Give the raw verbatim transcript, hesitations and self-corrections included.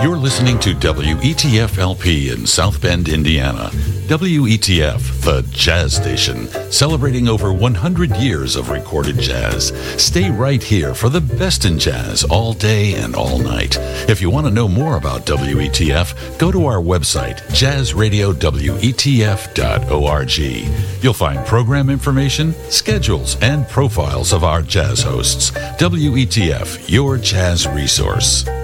You're listening to W E T F L P in South Bend, Indiana. W E T F, the jazz station, celebrating over one hundred years of recorded jazz. Stay right here for the best in jazz all day and all night. If you want to know more about W E T F, go to our website, jazz radio w e t f dot org. You'll find program information, schedules, and profiles of our jazz hosts. W E T F, your jazz resource.